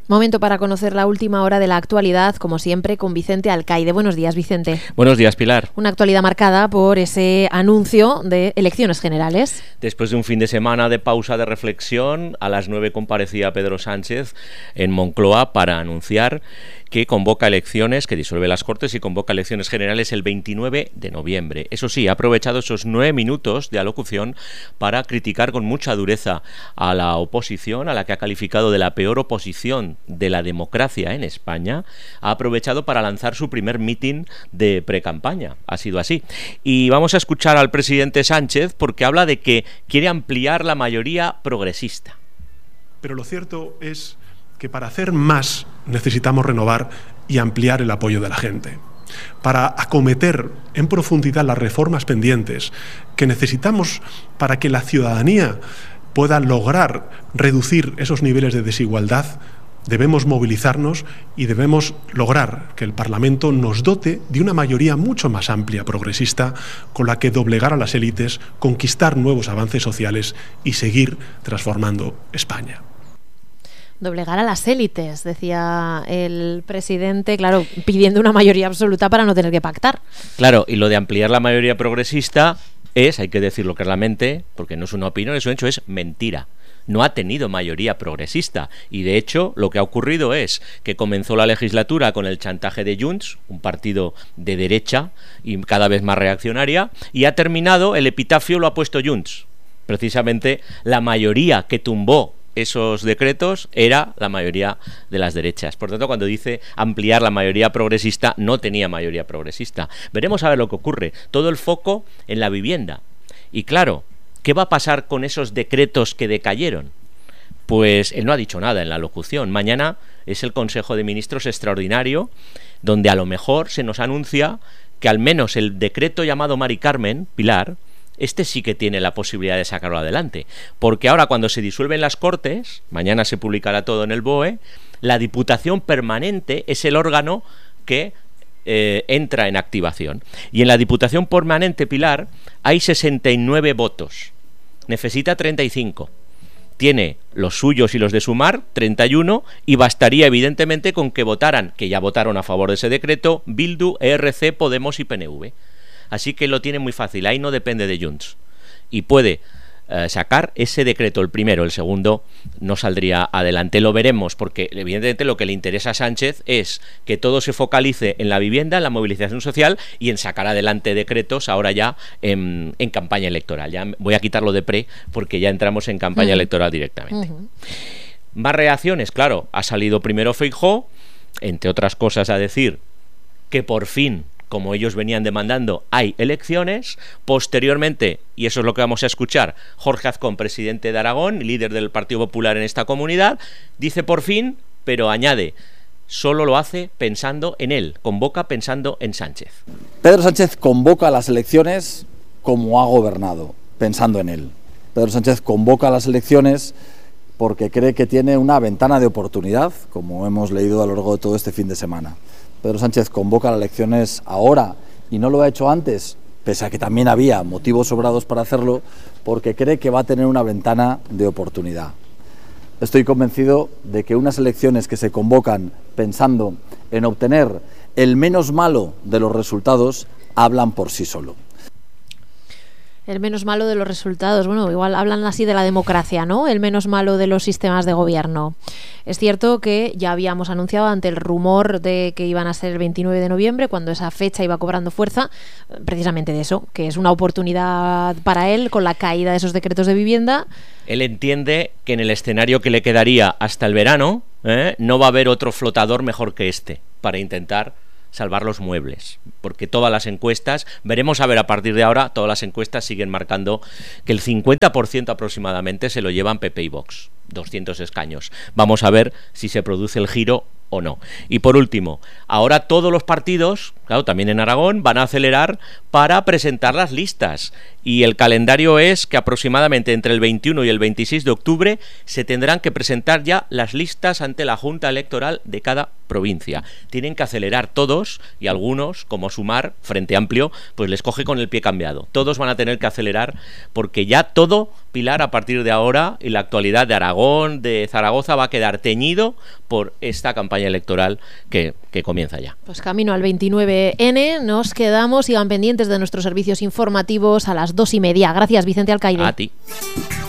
Momento para conocer la última hora de la actualidad, como siempre, con Vicente Alcaide. Buenos días, Vicente. Buenos días, Pilar. Una actualidad marcada por ese anuncio de elecciones generales. Después de un fin de semana de pausa de reflexión, a las 9 comparecía Pedro Sánchez en Moncloa para anunciar que convoca elecciones, que disuelve las Cortes y convoca elecciones generales el 29 de noviembre. Eso sí, ha aprovechado esos 9 minutos de alocución para criticar con mucha dureza a la oposición, a la que ha calificado de la peor oposición de la democracia en España. Ha aprovechado para lanzar su primer mitin de precampaña. Ha sido así. Y vamos a escuchar al presidente Sánchez porque habla de que quiere ampliar la mayoría progresista. Pero lo cierto es que para hacer más necesitamos renovar y ampliar el apoyo de la gente. Para acometer en profundidad las reformas pendientes que necesitamos para que la ciudadanía pueda lograr reducir esos niveles de desigualdad, debemos movilizarnos y debemos lograr que el Parlamento nos dote de una mayoría mucho más amplia progresista con la que doblegar a las élites, conquistar nuevos avances sociales y seguir transformando España. Doblegar a las élites, decía el presidente, claro, pidiendo una mayoría absoluta para no tener que pactar. Claro, y lo de ampliar la mayoría progresista hay que decirlo claramente, porque no es una opinión, es un hecho, es mentira. No ha tenido mayoría progresista y de hecho lo que ha ocurrido es que comenzó la legislatura con el chantaje de Junts, un partido de derecha y cada vez más reaccionaria, y ha terminado, el epitafio lo ha puesto Junts. Precisamente la mayoría que tumbó esos decretos era la mayoría de las derechas. Por tanto, cuando dice ampliar la mayoría progresista, no tenía mayoría progresista. Veremos a ver lo que ocurre. Todo el foco en la vivienda. Y claro, ¿qué va a pasar con esos decretos que decayeron? Pues él no ha dicho nada en la locución. Mañana es el Consejo de Ministros extraordinario, donde a lo mejor se nos anuncia que al menos el decreto llamado Mari Carmen, Pilar, este sí que tiene la posibilidad de sacarlo adelante, porque ahora cuando se disuelven las Cortes, mañana se publicará todo en el BOE, la Diputación Permanente es el órgano que entra en activación. Y en la Diputación Permanente, Pilar, hay 69 votos, necesita 35. Tiene los suyos y los de Sumar, 31, y bastaría evidentemente con que votaran, que ya votaron a favor de ese decreto, Bildu, ERC, Podemos y PNV. Así que lo tiene muy fácil, ahí no depende de Junts. Y puede sacar ese decreto, el primero, el segundo no saldría adelante. Lo veremos, porque evidentemente lo que le interesa a Sánchez es que todo se focalice en la vivienda, en la movilización social y en sacar adelante decretos ahora ya en campaña electoral. Ya voy a quitarlo de pre porque ya entramos en campaña electoral directamente. Más reacciones, claro, ha salido primero Feijóo, entre otras cosas a decir que por fin, como ellos venían demandando, hay elecciones. Posteriormente, y eso es lo que vamos a escuchar, Jorge Azcón, presidente de Aragón, líder del Partido Popular en esta comunidad, dice por fin, pero añade, solo lo hace pensando en él, convoca pensando en Sánchez. Pedro Sánchez convoca las elecciones como ha gobernado, pensando en él. Pedro Sánchez convoca las elecciones porque cree que tiene una ventana de oportunidad, como hemos leído a lo largo de todo este fin de semana. Pedro Sánchez convoca las elecciones ahora y no lo ha hecho antes, pese a que también había motivos sobrados para hacerlo, porque cree que va a tener una ventana de oportunidad. Estoy convencido de que unas elecciones que se convocan pensando en obtener el menos malo de los resultados hablan por sí solo. El menos malo de los resultados. Bueno, igual hablan así de la democracia, ¿no? El menos malo de los sistemas de gobierno. Es cierto que ya habíamos anunciado ante el rumor de que iban a ser el 29 de noviembre, cuando esa fecha iba cobrando fuerza, precisamente de eso, que es una oportunidad para él con la caída de esos decretos de vivienda. Él entiende que en el escenario que le quedaría hasta el verano, no va a haber otro flotador mejor que este para intentar salvar los muebles, porque todas las encuestas, veremos a ver a partir de ahora, todas las encuestas siguen marcando que el 50% aproximadamente se lo llevan PP y Vox, 200 escaños. Vamos a ver si se produce el giro o no. Y por último, ahora todos los partidos, claro, también en Aragón, van a acelerar para presentar las listas. Y el calendario es que aproximadamente entre el 21 y el 26 de octubre se tendrán que presentar ya las listas ante la Junta Electoral de cada provincia. Tienen que acelerar todos, y algunos, como Sumar, Frente Amplio, pues les coge con el pie cambiado. Todos van a tener que acelerar porque ya todo Pilar, a partir de ahora, y la actualidad de Aragón, de Zaragoza, va a quedar teñido por esta campaña electoral que comienza ya. Pues camino al 29N, nos quedamos, sigan pendientes de nuestros servicios informativos a las 2:30. Gracias, Vicente Alcaide. A ti.